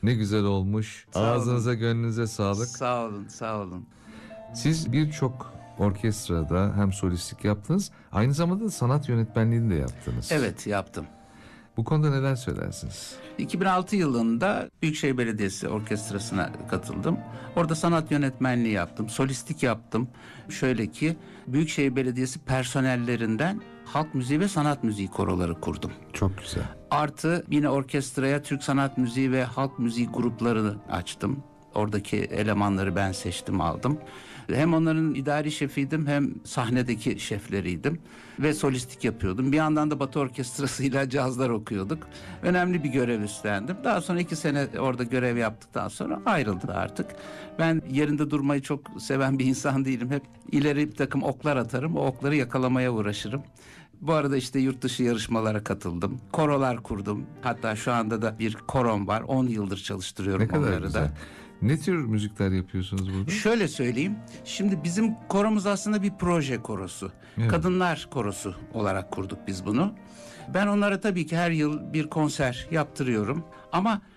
Ne güzel olmuş. Sağ Ağzınıza olun. gönlünüze sağlık. Sağ olun, sağ olun. Siz birçok orkestrada hem solistlik yaptınız, aynı zamanda da sanat yönetmenliğini de yaptınız. Evet, yaptım. Bu konuda neler söylersiniz? 2006 yılında Büyükşehir Belediyesi Orkestrası'na katıldım. Orada sanat yönetmenliği yaptım, solistlik yaptım. Şöyle ki Büyükşehir Belediyesi personellerinden halk müziği ve sanat müziği koroları kurdum. Çok güzel. Artı yine orkestraya Türk sanat müziği ve halk müziği gruplarını açtım. Oradaki elemanları ben seçtim, aldım. Hem onların idari şefiydim hem sahnedeki şefleriydim. Ve solistlik yapıyordum. Bir yandan da Batı Orkestrası'yla cazlar okuyorduk. Önemli bir görev üstlendim. Daha sonra 2 sene orada görev yaptıktan sonra ayrıldı artık. Ben yerinde durmayı çok seven bir insan değilim. Hep ileri bir takım oklar atarım. O okları yakalamaya uğraşırım. Bu arada işte yurt dışı yarışmalara katıldım. Korolar kurdum. Hatta şu anda da bir korom var. 10 yıldır çalıştırıyorum Ne kadar onları güzel. da. Ne tür müzikler yapıyorsunuz burada? Şöyle söyleyeyim. Şimdi bizim koromuz aslında bir proje korosu. Evet. Kadınlar korosu olarak kurduk biz bunu. Ben onlara tabii ki her yıl bir konser yaptırıyorum. Ama